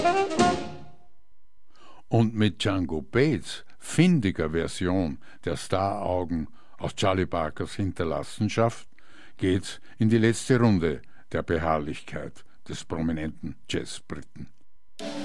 Und mit Django Bates findiger Version der Staraugen aus Charlie Parkers Hinterlassenschaft geht's in die letzte Runde der Beharrlichkeit des prominenten Jazzbriten.